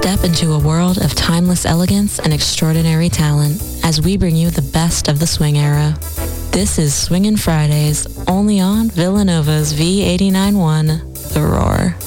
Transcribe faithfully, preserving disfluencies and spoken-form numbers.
Step into a world of timeless elegance and extraordinary talent as we bring you the best of the swing era. This is Swingin' Fridays, only on Villanova's V eighty-nine point one, The Roar.